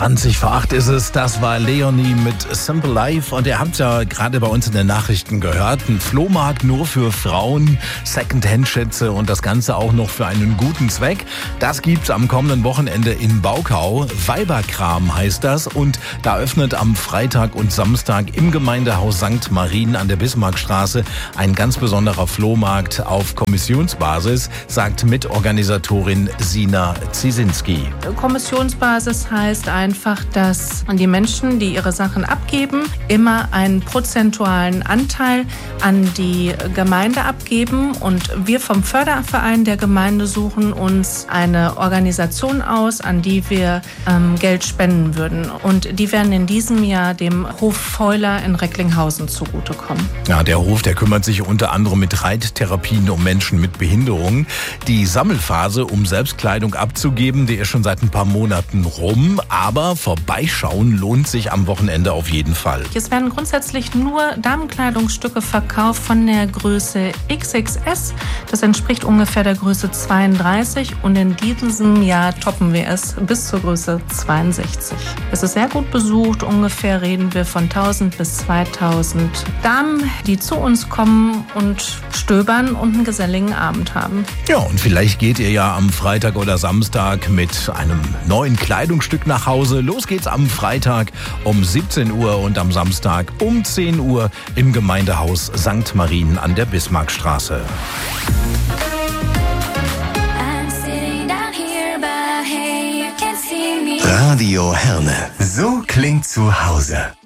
20 vor 8 ist es. Das war Leonie mit Simple Life. Und ihr habt ja gerade bei uns in den Nachrichten gehört. Ein Flohmarkt nur für Frauen, Secondhand-Schätze und das Ganze auch noch für einen guten Zweck. Das gibt's am kommenden Wochenende in Baukau. Weiberkram heißt das. Und da öffnet am Freitag und Samstag im Gemeindehaus St. Marien an der Bismarckstraße ein ganz besonderer Flohmarkt auf Kommissionsbasis, sagt Mitorganisatorin Sina Ziesinski. Kommissionsbasis heißt einfach, dass die Menschen, die ihre Sachen abgeben, immer einen prozentualen Anteil an die Gemeinde abgeben. Und wir vom Förderverein der Gemeinde suchen uns eine Organisation aus, an die wir Geld spenden würden. Und die werden in diesem Jahr dem Hof Feuler in Recklinghausen zugutekommen. Ja, der Hof, der kümmert sich unter anderem mit Reittherapien um Menschen mit Behinderungen. Die Sammelphase, um Selbstkleidung abzugeben, die ist schon seit ein paar Monaten rum. Aber vorbeischauen lohnt sich am Wochenende auf jeden Fall. Es werden grundsätzlich nur Damenkleidungsstücke verkauft von der Größe XXS. Das entspricht ungefähr der Größe 32 und in diesem Jahr toppen wir es bis zur Größe 62. Es ist sehr gut besucht, ungefähr reden wir von 1000 bis 2000 Damen, die zu uns kommen und stöbern und einen geselligen Abend haben. Ja, und vielleicht geht ihr ja am Freitag oder Samstag mit einem neuen Kleidungsstück nach Hause. Los geht's am Freitag um 17 Uhr und am Samstag um 10 Uhr im Gemeindehaus St. Marien an der Bismarckstraße. Radio Herne. So klingt zu Hause.